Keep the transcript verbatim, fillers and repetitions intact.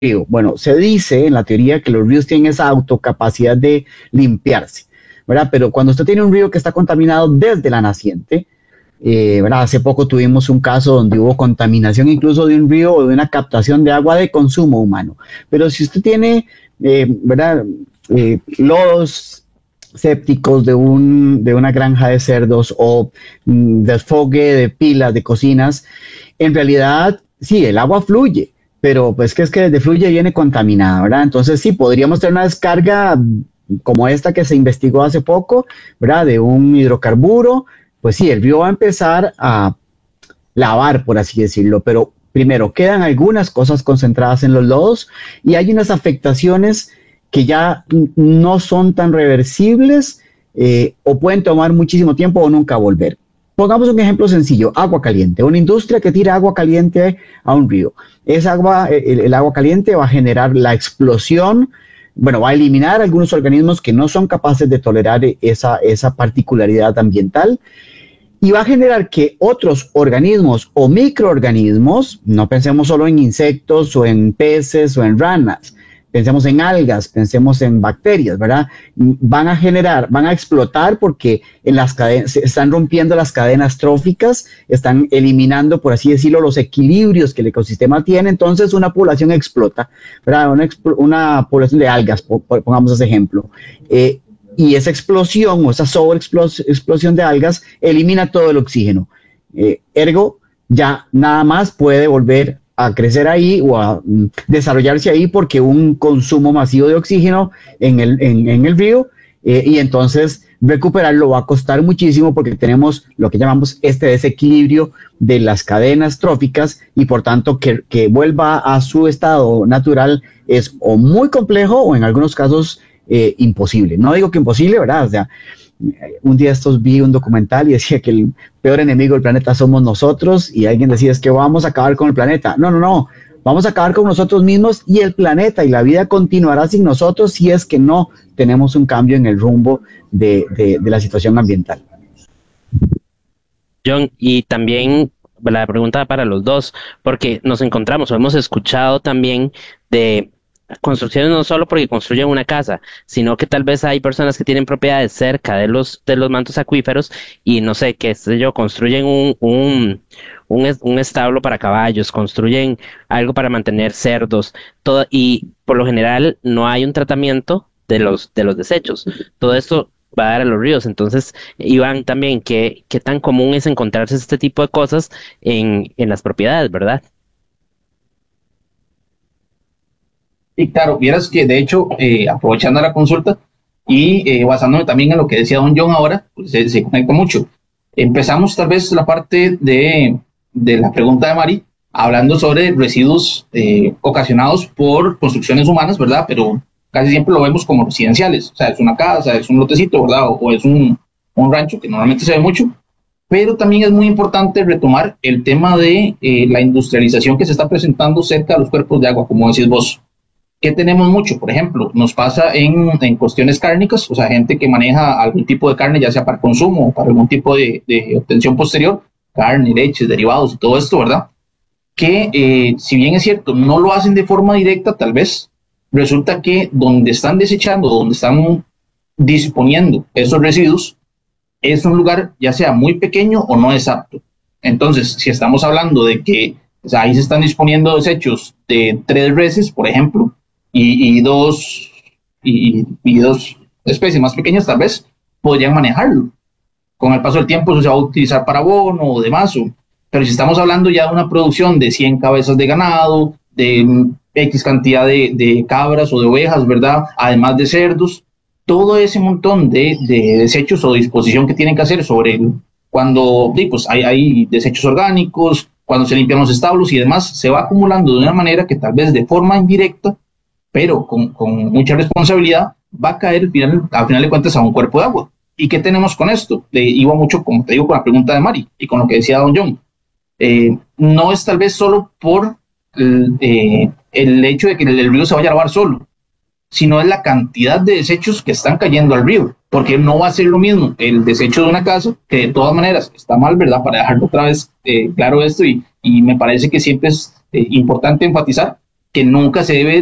río? Bueno, se dice en la teoría que los ríos tienen esa autocapacidad de limpiarse, ¿verdad? Pero cuando usted tiene un río que está contaminado desde la naciente, eh, ¿verdad? Hace poco tuvimos un caso donde hubo contaminación incluso de un río o de una captación de agua de consumo humano. Pero si usted tiene, eh, ¿verdad? Eh, lodos sépticos de, un, de una granja de cerdos o mm, desfogue de pilas de cocinas, en realidad sí, el agua fluye, pero pues que es que desde fluye viene contaminada, ¿verdad? Entonces sí, podríamos tener una descarga como esta que se investigó hace poco, ¿verdad? De un hidrocarburo, pues sí, el río va a empezar a lavar, por así decirlo, pero primero quedan algunas cosas concentradas en los lodos y hay unas afectaciones que ya no son tan reversibles eh, o pueden tomar muchísimo tiempo o nunca volver. Pongamos un ejemplo sencillo, agua caliente, una industria que tira agua caliente a un río. Esa agua, el, el agua caliente va a generar la explosión, bueno, va a eliminar algunos organismos que no son capaces de tolerar esa, esa particularidad ambiental y va a generar que otros organismos o microorganismos, no pensemos solo en insectos o en peces o en ranas, pensemos en algas, pensemos en bacterias, ¿verdad? Van a generar, van a explotar porque en las cadenas, se están rompiendo las cadenas tróficas, están eliminando, por así decirlo, los equilibrios que el ecosistema tiene, entonces una población explota, ¿verdad? Una, una población de algas, pongamos ese ejemplo. Eh, y esa explosión o esa sobreexplosión de algas elimina todo el oxígeno. Eh, ergo, ya nada más puede volver a crecer ahí o a mm, desarrollarse ahí porque un consumo masivo de oxígeno en el, en, en el río eh, y entonces recuperarlo va a costar muchísimo porque tenemos lo que llamamos este desequilibrio de las cadenas tróficas y por tanto que, que vuelva a su estado natural es o muy complejo o en algunos casos eh, imposible. No digo que imposible, ¿verdad? O sea, un día estos vi un documental y decía que el peor enemigo del planeta somos nosotros y alguien decía es que vamos a acabar con el planeta. No, no, no, vamos a acabar con nosotros mismos y el planeta y la vida continuará sin nosotros si es que no tenemos un cambio en el rumbo de, de, de la situación ambiental. John, y también la pregunta para los dos, porque nos encontramos o hemos escuchado también de construcciones no solo porque construyen una casa, sino que tal vez hay personas que tienen propiedades cerca de los de los mantos acuíferos y no sé, qué sé yo, construyen un, un, un, es- un establo para caballos, construyen algo para mantener cerdos, todo, y por lo general no hay un tratamiento de los de los desechos. Todo esto va a dar a los ríos. Entonces, Iván, también, ¿qué, qué tan común es encontrarse este tipo de cosas en, en las propiedades, verdad? Y claro, vieras que de hecho, eh, aprovechando la consulta y eh, basándome también en lo que decía don John ahora, pues se, se conecta mucho. Empezamos tal vez la parte de, de la pregunta de Mari, hablando sobre residuos eh, ocasionados por construcciones humanas, ¿verdad? Pero casi siempre lo vemos como residenciales, o sea, es una casa, es un lotecito, ¿verdad? O, o es un, un rancho que normalmente se ve mucho, pero también es muy importante retomar el tema de eh, la industrialización que se está presentando cerca de los cuerpos de agua, como decís vos. ¿Qué tenemos mucho? Por ejemplo, nos pasa en, en cuestiones cárnicas, o sea, gente que maneja algún tipo de carne, ya sea para consumo o para algún tipo de, de obtención posterior, carne, leches, derivados y todo esto, ¿verdad? Que eh, si bien es cierto, no lo hacen de forma directa, tal vez, resulta que donde están desechando, donde están disponiendo esos residuos, es un lugar ya sea muy pequeño o no es apto. Entonces, si estamos hablando de que o sea, ahí se están disponiendo desechos de tres reses, por ejemplo, y, y dos, y, y dos especies más pequeñas, tal vez, podrían manejarlo. Con el paso del tiempo, eso se va a utilizar para abono o demás. O, pero si estamos hablando ya de una producción de cien cabezas de ganado, de mm, X cantidad de, de cabras o de ovejas, ¿verdad? Además de cerdos, todo ese montón de, de desechos o disposición que tienen que hacer sobre el, cuando sí, pues hay, hay desechos orgánicos, cuando se limpian los establos y demás, se va acumulando de una manera que tal vez de forma indirecta, pero con, con mucha responsabilidad, va a caer al final, al final de cuentas a un cuerpo de agua. ¿Y qué tenemos con esto? Le iba mucho, como te digo, con la pregunta de Mari y con lo que decía don John. Eh, no es tal vez solo por el, eh, el hecho de que el, el río se vaya a lavar solo, sino es la cantidad de desechos que están cayendo al río, porque no va a ser lo mismo el desecho de una casa, que de todas maneras está mal, ¿verdad? Para dejarlo otra vez eh, claro esto, y, y me parece que siempre es eh, importante enfatizar, que nunca se debe